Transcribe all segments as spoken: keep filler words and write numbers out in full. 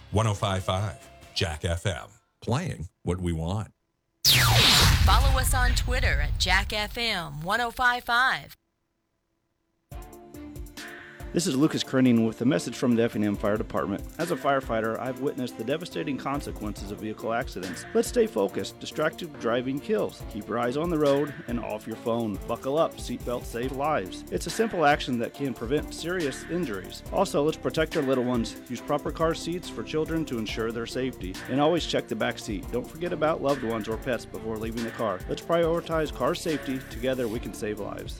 one oh five point five Jack F M, playing what we want. Follow us on Twitter at Jack F M one oh five point five. This is Lucas Kerning with a message from the Effingham Fire Department. As a firefighter, I've witnessed the devastating consequences of vehicle accidents. Let's stay focused. Distracted driving kills. Keep your eyes on the road and off your phone. Buckle up. Seatbelts save lives. It's a simple action that can prevent serious injuries. Also, let's protect our little ones. Use proper car seats for children to ensure their safety. And always check the back seat. Don't forget about loved ones or pets before leaving the car. Let's prioritize car safety. Together, we can save lives.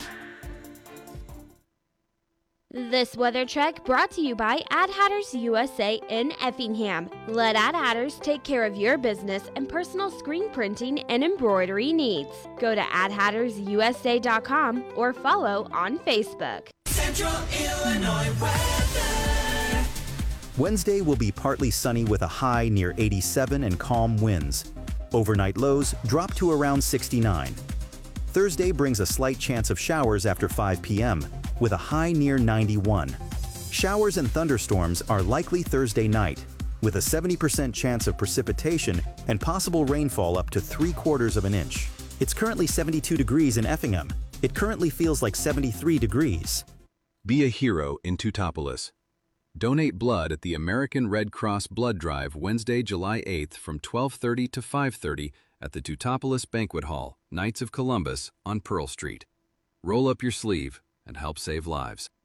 This weather check brought to you by Ad Hatters U S A in Effingham. Let Ad Hatters take care of your business and personal screen printing and embroidery needs. Go to ad hatters u s a dot com or follow on Facebook. Central Illinois weather. Wednesday will be partly sunny with a high near eighty-seven and calm winds. Overnight lows drop to around sixty-nine. Thursday brings a slight chance of showers after five p.m. with a high near ninety-one. Showers and thunderstorms are likely Thursday night, with a seventy percent chance of precipitation and possible rainfall up to three quarters of an inch. It's currently seventy-two degrees in Effingham. It currently feels like seventy-three degrees. Be a hero in Teutopolis. Donate blood at the American Red Cross Blood Drive Wednesday, July eighth from twelve thirty to five thirty at the Teutopolis Banquet Hall, Knights of Columbus on Pearl Street. Roll up your sleeve and help save lives.